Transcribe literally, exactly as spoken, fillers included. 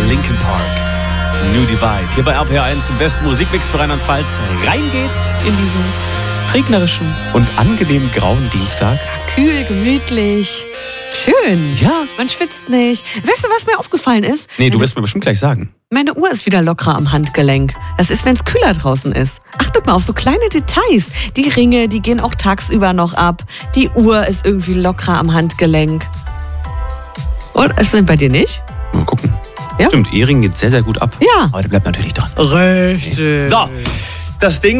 Linkin Park. New Divide. Hier bei R P R eins im besten Musikmix für Rheinland-Pfalz. Rein geht's in diesen regnerischen und angenehm grauen Dienstag. Kühl, gemütlich. Schön. Ja. Man schwitzt nicht. Weißt du, was mir aufgefallen ist? Nee, du wirst mir bestimmt gleich sagen. Meine Uhr ist wieder lockerer am Handgelenk. Das ist, wenn es kühler draußen ist. Achtet mal auf so kleine Details. Die Ringe, die gehen auch tagsüber noch ab. Die Uhr ist irgendwie lockerer am Handgelenk. Und ist denn bei dir nicht? Mal gucken. Ja? Stimmt, Ehring geht sehr, sehr gut ab. Ja. Aber der bleibt natürlich dran. Richtig. So, das Ding